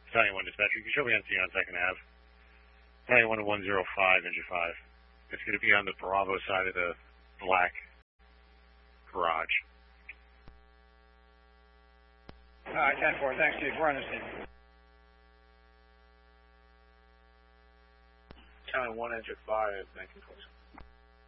Battalion 1 dispatcher, you can show me on Sion 2nd Ave. Battalion 1 to 105, engine 5. It's going to be on the Bravo side of the black garage. Alright, 10-4, thanks, Chief. We're on the scene. Battalion 1, engine 5, 1926.